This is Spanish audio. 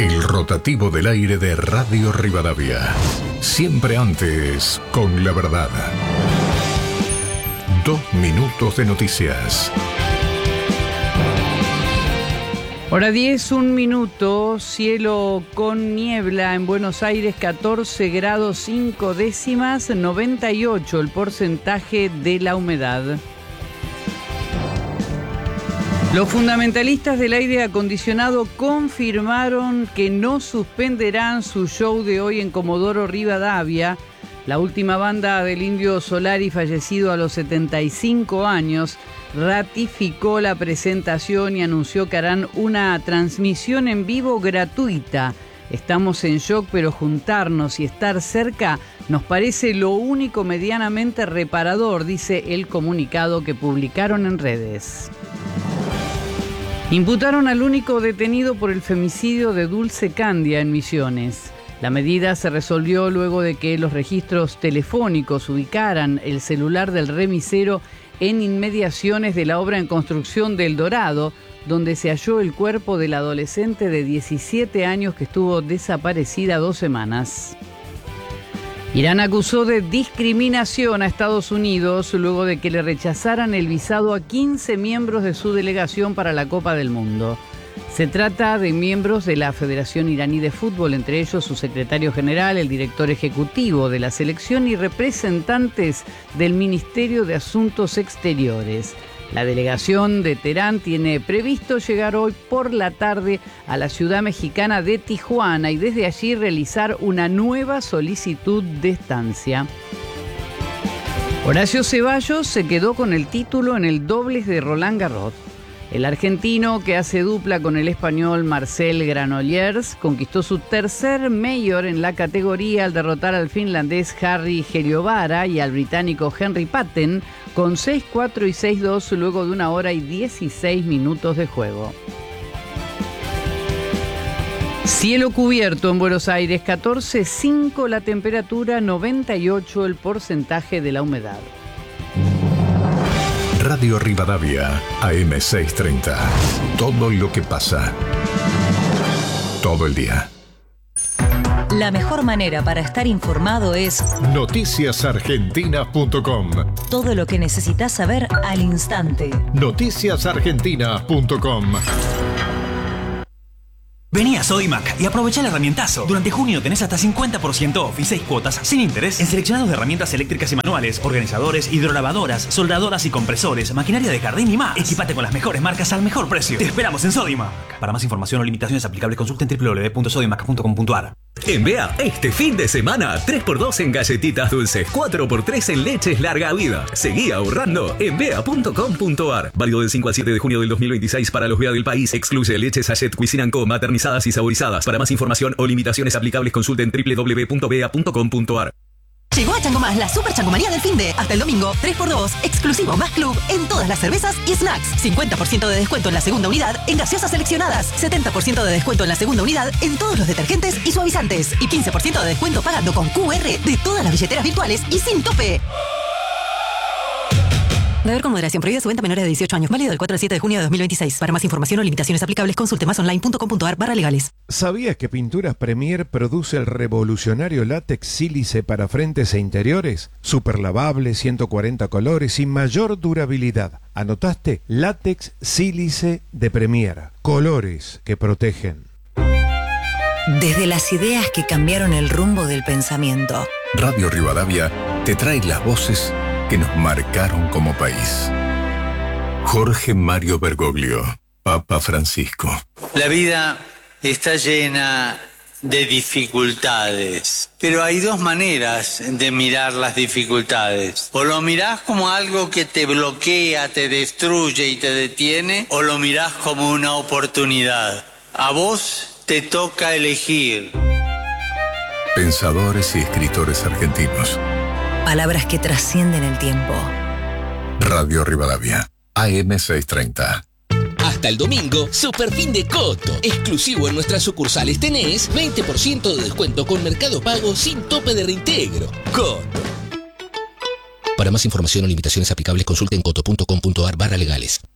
El rotativo del aire de Radio Rivadavia. Siempre antes, con la verdad. 2 minutos de noticias. Hora 10, 1 minuto, cielo con niebla en Buenos Aires, 14 grados 5 décimas, 98 el porcentaje de la humedad. Los fundamentalistas del aire acondicionado confirmaron que no suspenderán su show de hoy en Comodoro Rivadavia. La última banda del Indio Solari, fallecido a los 75 años, ratificó la presentación y anunció que harán una transmisión en vivo gratuita. Estamos en shock, pero juntarnos y estar cerca nos parece lo único medianamente reparador, dice el comunicado que publicaron en redes. Imputaron al único detenido por el femicidio de Dulce Candia en Misiones. La medida se resolvió luego de que los registros telefónicos ubicaran el celular del remisero en inmediaciones de la obra en construcción del Dorado, donde se halló el cuerpo del adolescente de 17 años que estuvo desaparecida 2 semanas. Irán acusó de discriminación a Estados Unidos luego de que le rechazaran el visado a 15 miembros de su delegación para la Copa del Mundo. Se trata de miembros de la Federación Iraní de Fútbol, entre ellos su secretario general, el director ejecutivo de la selección y representantes del Ministerio de Asuntos Exteriores. La delegación de Teherán tiene previsto llegar hoy por la tarde a la ciudad mexicana de Tijuana y desde allí realizar una nueva solicitud de estancia. Horacio Ceballos se quedó con el título en el dobles de Roland Garros. El argentino, que hace dupla con el español Marcel Granollers, conquistó su tercer Major en la categoría al derrotar al finlandés Harri Heliövara y al británico Henry Patten con 6-4 y 6-2 luego de 1 hora y 16 minutos de juego. Cielo cubierto en Buenos Aires, 14,5 la temperatura, 98 el porcentaje de la humedad. Radio Rivadavia, AM630. Todo lo que pasa. Todo el día. La mejor manera para estar informado es noticiasargentinas.com. Todo lo que necesitas saber al instante. noticiasargentinas.com. Vení a Sodimac y aprovecha el herramientazo. Durante junio tenés hasta 50% off y 6 cuotas sin interés en seleccionados de herramientas eléctricas y manuales, organizadores, hidrolavadoras, soldadoras y compresores, maquinaria de jardín y más. Equipate con las mejores marcas al mejor precio. Te esperamos en Sodimac. Para más información o limitaciones aplicables, consulten www.sodimac.com.ar. En BEA, este fin de semana, 3x2 en galletitas dulces, 4x3 en leches larga vida. Seguí ahorrando en bea.com.ar. Válido del 5 al 7 de junio del 2026 para los BEA del país. Excluye leches Sachet Cuisine & Co, maternizadas y saborizadas. Para más información o limitaciones aplicables, consulten www.bea.com.ar. Llegó a Chango Más la super changomanía del finde. Hasta el domingo, 3x2, exclusivo más club en todas las cervezas y snacks. 50% de descuento en la segunda unidad en gaseosas seleccionadas. 70% de descuento en la segunda unidad en todos los detergentes y suavizantes. Y 15% de descuento pagando con QR de todas las billeteras virtuales y sin tope. Beber con moderación. Prohibida su venta a menores de 18 años. Válido del 4 al 7 de junio de 2026. Para más información o limitaciones aplicables, consulte masonline.com.ar/legales. ¿Sabías que Pinturas Premier produce el revolucionario látex sílice para frentes e interiores? Super lavable, 140 colores y mayor durabilidad. ¿Anotaste? Látex sílice de Premier. Colores que protegen. Desde las ideas que cambiaron el rumbo del pensamiento. Radio Rivadavia te trae las voces que nos marcaron como país. Jorge Mario Bergoglio, Papa Francisco. La vida está llena de dificultades, pero hay 2 maneras de mirar las dificultades. O lo mirás como algo que te bloquea, te destruye y te detiene, o lo mirás como una oportunidad. A vos te toca elegir. Pensadores y escritores argentinos. Palabras que trascienden el tiempo. Radio Rivadavia, AM630. Hasta el domingo, super fin de Coto. Exclusivo en nuestras sucursales tenés 20% de descuento con Mercado Pago sin tope de reintegro. Coto. Para más información o limitaciones aplicables, consulten coto.com.ar/legales.